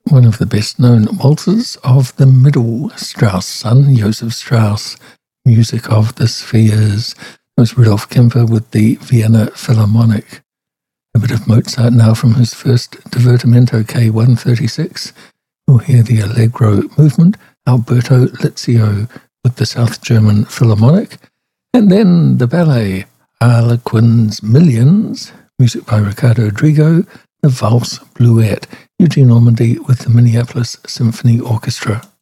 One of the best-known waltzes of the middle Strauss son, Joseph Strauss. Music of the Spheres. It was Rudolf Kemper with the Vienna Philharmonic. A bit of Mozart now from his first Divertimento K136. We'll hear the Allegro movement, Alberto Lizio with the South German Philharmonic, and then the ballet, Harlequin's Millions, music by Ricardo Drigo, the Valse Bluette, Eugene Ormandy with the Minneapolis Symphony Orchestra.